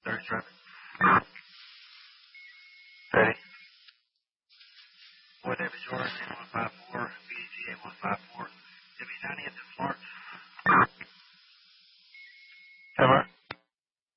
Start driving. Ready? What name is yours? 8154.